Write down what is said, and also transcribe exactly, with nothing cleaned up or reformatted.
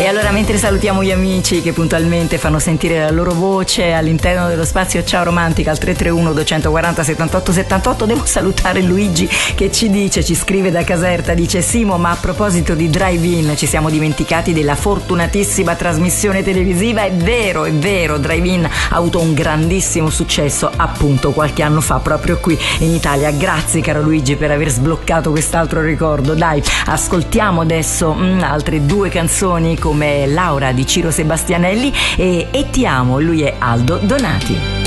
E allora, mentre salutiamo gli amici che puntualmente fanno sentire la loro voce all'interno dello spazio Ciao Romantica al tre tre uno due quattro zero settantotto settantotto, devo salutare Luigi che ci dice, ci scrive da Caserta, dice: Simo, ma a proposito di Drive-In, ci siamo dimenticati della fortunatissima trasmissione televisiva. È vero, è vero, Drive-In ha avuto un grandissimo successo appunto qualche anno fa proprio qui in Italia. Grazie caro Luigi per aver sbloccato quest'altro ricordo. Dai, ascoltiamo adesso mh, altre due canzoni come Laura di Ciro Sebastianelli e E ti amo, lui è Aldo Donati.